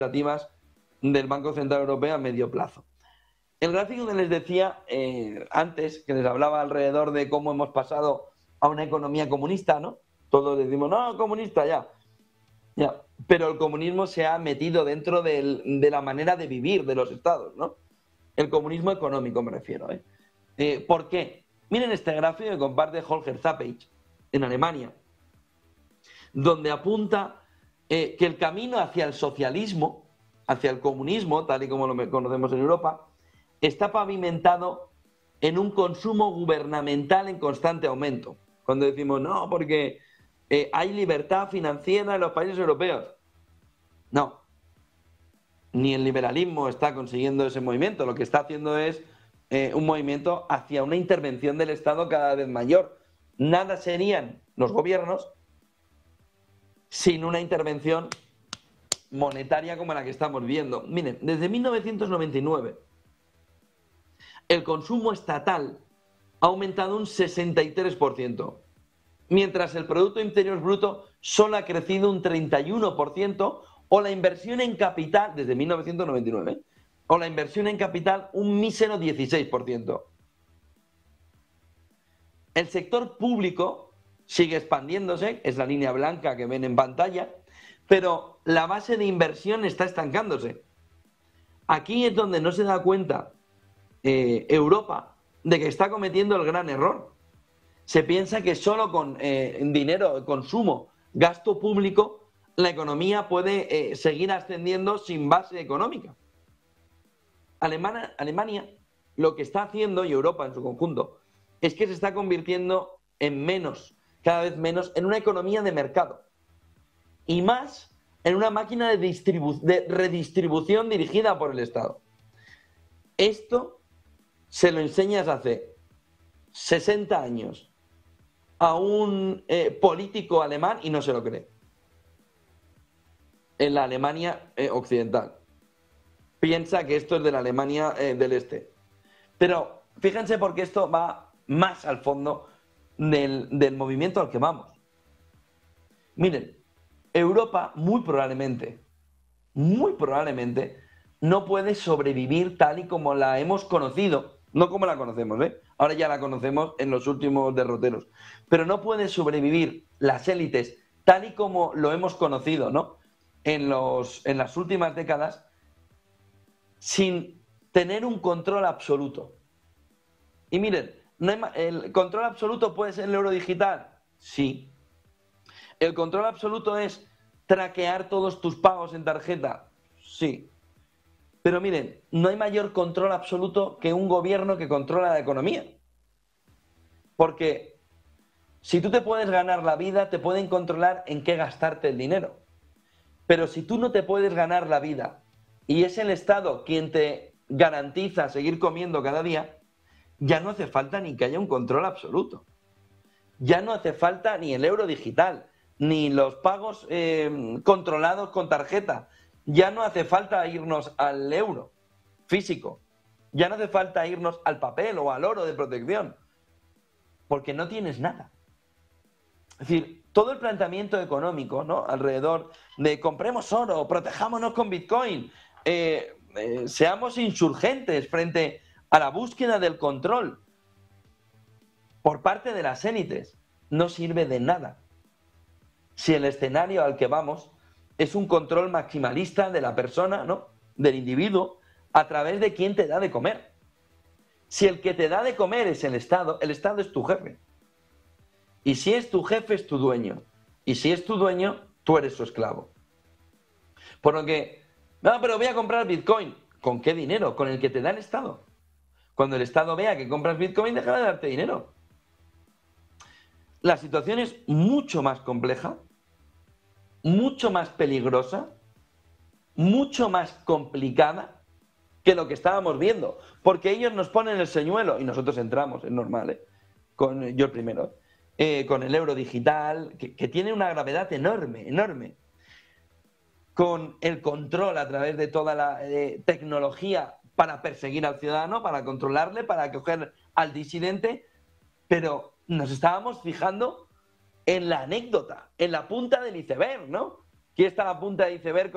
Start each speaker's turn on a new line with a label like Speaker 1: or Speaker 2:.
Speaker 1: expectativas del Banco Central Europeo a medio plazo. El gráfico que les decía antes, que les hablaba alrededor de cómo hemos pasado a una economía comunista, ¿no? Todos decimos, no, comunista, ya. Pero el comunismo se ha metido dentro de la manera de vivir de los estados, ¿no? El comunismo económico me refiero, ¿por qué? Miren este gráfico que comparte Holger Zappich en Alemania, donde apunta que el camino hacia el socialismo, hacia el comunismo, tal y como lo conocemos en Europa, está pavimentado en un consumo gubernamental en constante aumento. Cuando decimos, no, porque hay libertad financiera en los países europeos. No, ni el liberalismo está consiguiendo ese movimiento. Lo que está haciendo es un movimiento hacia una intervención del Estado cada vez mayor. Nada serían los gobiernos sin una intervención monetaria como la que estamos viendo. Miren, desde 1999 el consumo estatal ha aumentado un 63%, mientras el Producto Interior Bruto solo ha crecido un 31%, o la inversión en capital, desde 1999, o la inversión en capital un mísero 16%. El sector público sigue expandiéndose, es la línea blanca que ven en pantalla, pero la base de inversión está estancándose. Aquí es donde no se da cuenta Europa de que está cometiendo el gran error. Se piensa que solo con dinero, consumo, gasto público, la economía puede seguir ascendiendo sin base económica. Alemania lo que está haciendo, y Europa en su conjunto, es que se está convirtiendo en menos, cada vez menos, en una economía de mercado. Y más en una máquina de redistribución dirigida por el Estado. Esto se lo enseñas hace 60 años a un político alemán y no se lo cree. En la Alemania occidental. Piensa que esto es de la Alemania del Este. Pero fíjense porque esto va más al fondo del movimiento al que vamos. Miren, Europa muy probablemente no puede sobrevivir tal y como la hemos conocido, no como la conocemos, ahora ya la conocemos en los últimos derroteros, pero no puede sobrevivir las élites tal y como lo hemos conocido, ¿no? En las últimas décadas, sin tener un control absoluto. Y miren, ¿el control absoluto puede ser el euro digital? Sí. ¿El control absoluto es traquear todos tus pagos en tarjeta? Sí. Pero miren, no hay mayor control absoluto que un gobierno que controla la economía. Porque si tú te puedes ganar la vida, te pueden controlar en qué gastarte el dinero. Pero si tú no te puedes ganar la vida y es el Estado quien te garantiza seguir comiendo cada día, ya no hace falta ni que haya un control absoluto. Ya no hace falta ni el euro digital, ni los pagos controlados con tarjeta. Ya no hace falta irnos al euro físico. Ya no hace falta irnos al papel o al oro de protección. Porque no tienes nada. Es decir, todo el planteamiento económico, ¿no? Alrededor de compremos oro, protejámonos con Bitcoin, seamos insurgentes frente a la búsqueda del control por parte de las élites, no sirve de nada. Si el escenario al que vamos es un control maximalista de la persona, ¿no? Del individuo, a través de quien te da de comer. Si el que te da de comer es el Estado es tu jefe. Y si es tu jefe, es tu dueño. Y si es tu dueño, tú eres su esclavo. Por lo que, no, pero voy a comprar Bitcoin. ¿Con qué dinero? Con el que te da el Estado. Cuando el Estado vea que compras Bitcoin, dejará de darte dinero. La situación es mucho más compleja, mucho más peligrosa, mucho más complicada que lo que estábamos viendo. Porque ellos nos ponen el señuelo y nosotros entramos, es normal, yo el primero, con el euro digital, que tiene una gravedad enorme, enorme. Con el control a través de toda la tecnología para perseguir al ciudadano, para controlarle, para coger al disidente, pero nos estábamos fijando en la anécdota, en la punta del iceberg, ¿no? Aquí está la punta del iceberg.